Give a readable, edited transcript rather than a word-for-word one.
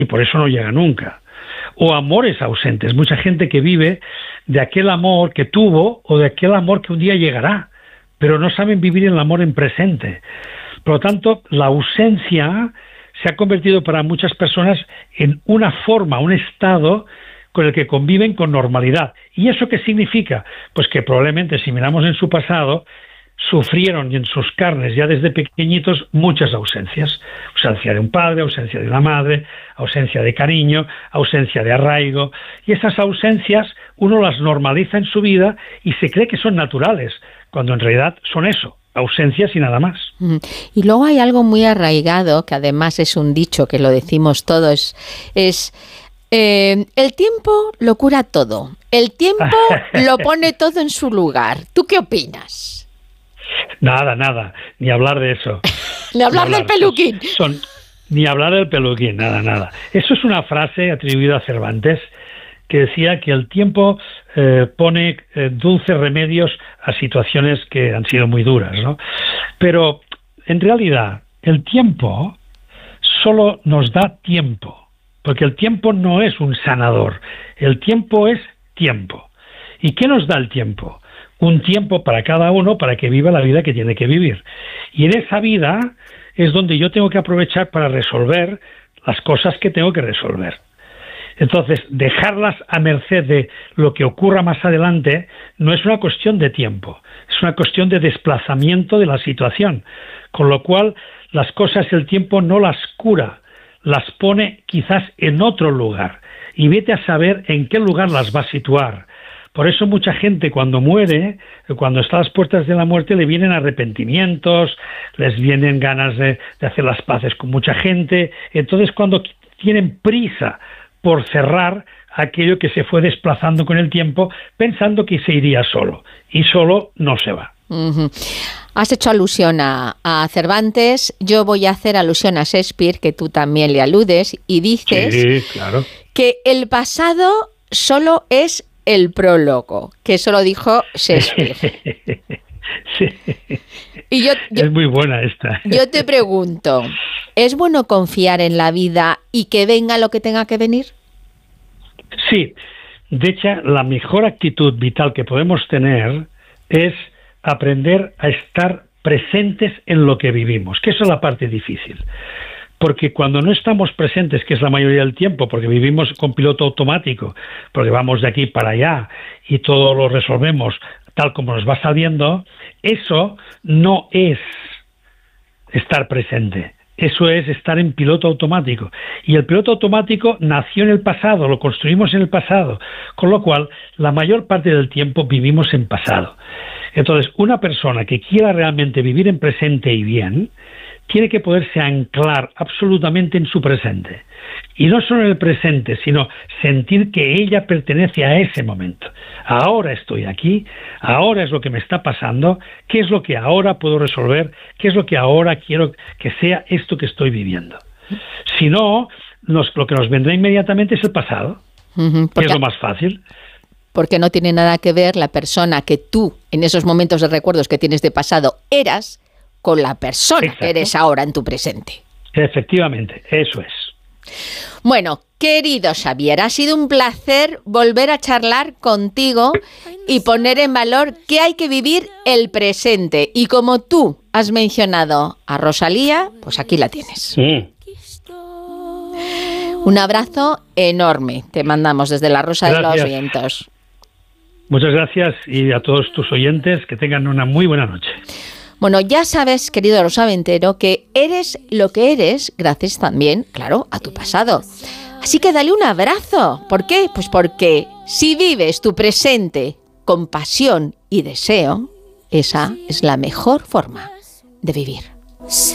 y por eso no llega nunca. O amores ausentes, mucha gente que vive de aquel amor que tuvo o de aquel amor que un día llegará, pero no saben vivir el amor en presente. Por lo tanto, la ausencia se ha convertido para muchas personas en una forma, un estado con el que conviven con normalidad. ¿Y eso qué significa? Pues que probablemente, si miramos en su pasado, sufrieron en sus carnes ya desde pequeñitos muchas ausencias. Ausencia de un padre, ausencia de una madre, ausencia de cariño, ausencia de arraigo. Y esas ausencias uno las normaliza en su vida y se cree que son naturales, cuando en realidad son eso, ausencias y nada más. Y luego hay algo muy arraigado, que además es un dicho que lo decimos todos, el tiempo lo cura todo, el tiempo lo pone todo en su lugar. ¿Tú qué opinas? Nada, ni hablar de eso. Ni hablar del peluquín. Ni hablar del peluquín, nada. Eso es una frase atribuida a Cervantes, que decía que el tiempo pone dulces remedios a situaciones que han sido muy duras, ¿no? Pero, en realidad, el tiempo solo nos da tiempo, porque el tiempo no es un sanador, el tiempo es tiempo. ¿Y qué nos da el tiempo? Un tiempo para cada uno para que viva la vida que tiene que vivir. Y en esa vida es donde yo tengo que aprovechar para resolver las cosas que tengo que resolver. Entonces, dejarlas a merced de lo que ocurra más adelante no es una cuestión de tiempo, es una cuestión de desplazamiento de la situación. Con lo cual, las cosas el tiempo no las cura, las pone quizás en otro lugar. Y vete a saber en qué lugar las va a situar. Por eso mucha gente cuando muere, cuando está a las puertas de la muerte, le vienen arrepentimientos, les vienen ganas de hacer las paces con mucha gente. Entonces, cuando tienen prisa por cerrar aquello que se fue desplazando con el tiempo, pensando que se iría solo, y solo no se va. Has hecho alusión a Cervantes, yo voy a hacer alusión a Shakespeare, que tú también le aludes, y dices claro, que el pasado solo es el prólogo, que eso lo dijo Shakespeare. Sí. Y yo, es muy buena esta. Yo te pregunto, ¿es bueno confiar en la vida y que venga lo que tenga que venir? Sí, de hecho, la mejor actitud vital que podemos tener es aprender a estar presentes en lo que vivimos, que eso es la parte difícil. Porque cuando no estamos presentes, que es la mayoría del tiempo, porque vivimos con piloto automático, porque vamos de aquí para allá y todo lo resolvemos tal como nos va saliendo, eso no es estar presente. Eso es estar en piloto automático. Y el piloto automático nació en el pasado, lo construimos en el pasado, con lo cual la mayor parte del tiempo vivimos en pasado. Entonces, una persona que quiera realmente vivir en presente y bien, tiene que poderse anclar absolutamente en su presente. Y no solo en el presente, sino sentir que ella pertenece a ese momento. Ahora estoy aquí, ahora es lo que me está pasando, qué es lo que ahora puedo resolver, qué es lo que ahora quiero que sea esto que estoy viviendo. Si no, lo que nos vendrá inmediatamente es el pasado, que es lo más fácil. Porque no tiene nada que ver la persona que tú, en esos momentos de recuerdos que tienes de pasado, eras, con la persona Exacto. que eres ahora en tu presente. Efectivamente, eso es. Bueno, querido Xavier, ha sido un placer volver a charlar contigo y poner en valor que hay que vivir el presente. Y como tú has mencionado a Rosalía, pues aquí la tienes. Un abrazo enorme te mandamos desde la Rosa de los Vientos. Muchas gracias, y a todos tus oyentes que tengan una muy buena noche. Bueno, ya sabes, querido rosaventero, que eres lo que eres gracias también, claro, a tu pasado. Así que dale un abrazo. ¿Por qué? Pues porque si vives tu presente con pasión y deseo, esa es la mejor forma de vivir.